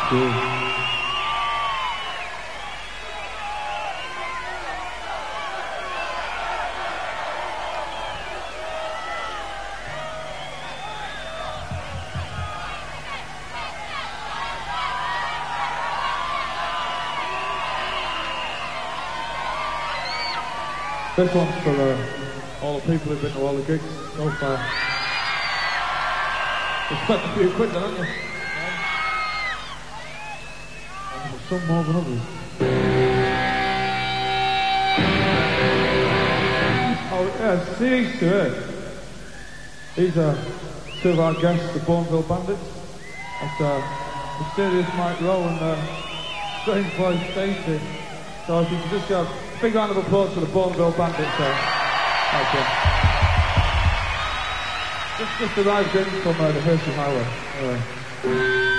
This one's for all the people who've been to all the gigs so far. Expect a few quid then, aren't you? And some more than others. Oh yeah, CE's to it. These are two of our guests, the Bourneville Bandits. That's Mysterious Mike Rowe and Strange Boy Stacey. So if you can just give a big round of applause for the Bourneville Bandits there. Okay. Just arrived in from the Hershey Highway. Anyway.